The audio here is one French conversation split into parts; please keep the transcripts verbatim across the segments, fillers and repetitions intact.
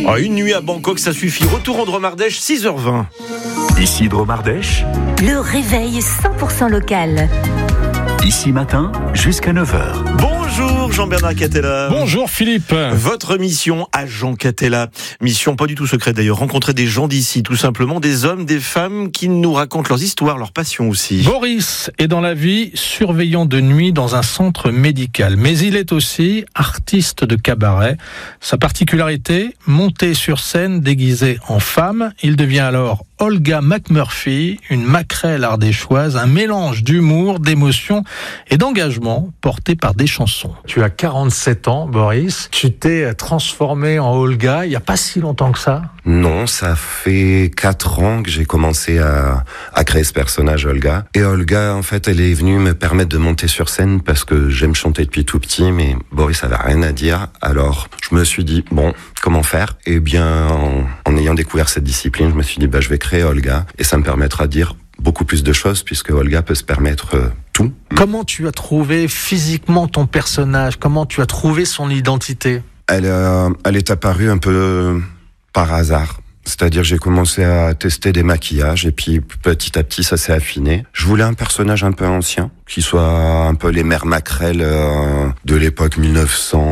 Oh, une nuit à Bangkok, ça suffit. Retour en Dromardèche, six heures vingt. Ici Dromardèche. Le réveil cent pour cent local. Ici matin, jusqu'à neuf heures. Bonjour Jean-Bernard Catella. Bonjour Philippe. Votre mission, agent Catella. Mission pas du tout secrète d'ailleurs. Rencontrer des gens d'ici, tout simplement. Des hommes, des femmes qui nous racontent leurs histoires, leurs passions aussi. Boris est dans la vie surveillant de nuit dans un centre médical. Mais il est aussi artiste de cabaret. Sa particularité, monter sur scène déguisé en femme. Il devient alors Olga McMurphy, une maquerelle ardéchoise, un mélange d'humour, d'émotion et d'engagement porté par des chansons. Tu as quarante-sept ans, Boris. Tu t'es transformé en Olga il n'y a pas si longtemps que ça. Non, ça fait quatre ans que j'ai commencé à, à créer ce personnage Olga. Et Olga, en fait, elle est venue me permettre de monter sur scène parce que j'aime chanter depuis tout petit, mais Boris avait rien à dire. Alors, je me suis dit, bon, comment faire ? Eh bien, en, en ayant découvert cette discipline, je me suis dit, bah, je vais créer Olga et ça me permettra de dire beaucoup plus de choses puisque Olga peut se permettre euh, tout. Comment tu as trouvé physiquement ton personnage ? Comment tu as trouvé son identité ? Elle, euh, elle est apparue un peu euh, par hasard. C'est-à-dire j'ai commencé à tester des maquillages et puis petit à petit ça s'est affiné. Je voulais un personnage un peu ancien, qui soit un peu les mères maquerelles euh, de l'époque dix-neuf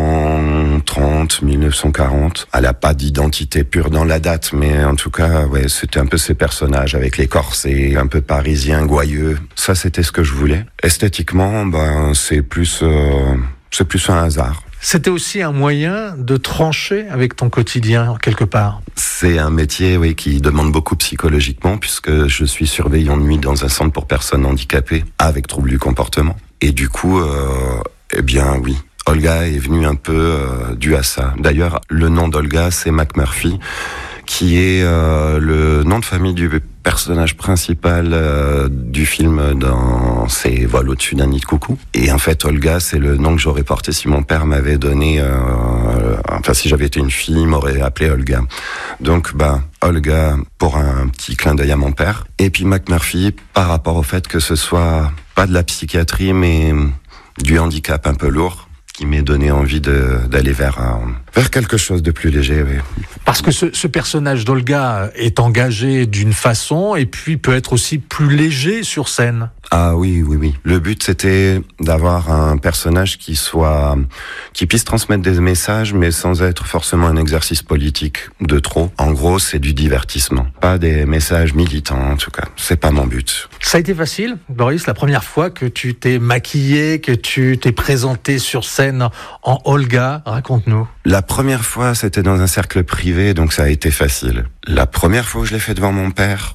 cent trente, dix-neuf cent quarante. Elle a pas d'identité pure dans la date, mais en tout cas, ouais, c'était un peu ces personnages avec les corsets, un peu parisiens, gouailleux. Ça, c'était ce que je voulais. Esthétiquement, ben c'est plus, euh, c'est plus un hasard. C'était aussi un moyen de trancher avec ton quotidien, quelque part. C'est un métier, oui, qui demande beaucoup psychologiquement, puisque je suis surveillant de nuit dans un centre pour personnes handicapées avec troubles du comportement. Et du coup, euh, eh bien, oui, Olga est venue un peu euh, dû à ça. D'ailleurs, le nom d'Olga, c'est McMurphy, qui est euh, le nom de famille du personnage principal euh, du film dans C'est Vol au-dessus d'un nid de coucou. Et en fait, Olga, c'est le nom que j'aurais porté si mon père m'avait donné... Euh, enfin, si j'avais été une fille, il m'aurait appelé Olga. Donc, bah, Olga, pour un petit clin d'œil à mon père. Et puis McMurphy, par rapport au fait que ce soit pas de la psychiatrie, mais du handicap un peu lourd, qui m'est donné envie de, d'aller vers, un, vers quelque chose de plus léger, oui. Parce que ce, ce personnage d'Olga est engagé d'une façon et puis peut être aussi plus léger sur scène. Ah oui, oui, oui. Le but, c'était d'avoir un personnage qui soit, qui puisse transmettre des messages, mais sans être forcément un exercice politique de trop. En gros, c'est du divertissement. Pas des messages militants, en tout cas. C'est pas mon but. Ça a été facile, Boris, la première fois que tu t'es maquillé, que tu t'es présenté sur scène en Olga. Raconte-nous. La première fois, c'était dans un cercle privé, donc ça a été facile. La première fois où je l'ai fait devant mon père,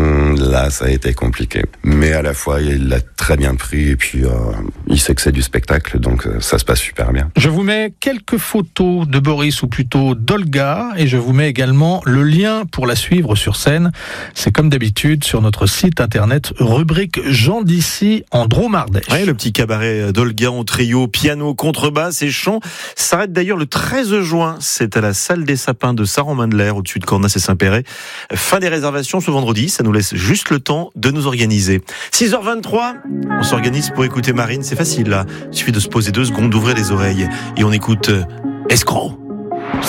là, ça a été compliqué. Mais à la fois, il l'a très bien pris et puis euh, il sait que c'est du spectacle, donc euh, ça se passe super bien. Je vous mets quelques photos de Boris, ou plutôt d'Olga, et je vous mets également le lien pour la suivre sur scène. C'est comme d'habitude sur notre site internet, rubrique Gens d'ici en Dromardèche. Ouais, le petit cabaret d'Olga en trio, piano, contrebasse et chant s'arrête d'ailleurs le treize juin. C'est à la salle des sapins de Saran-Main-de-l'Air, au-dessus de Cornas et Saint-Péret. Fin des réservations ce vendredi, ça nous laisse juste le temps de nous organiser. six heures vingt-trois, on s'organise pour écouter Marine, c'est facile là. Il suffit de se poser deux secondes, d'ouvrir les oreilles et on écoute Escroc.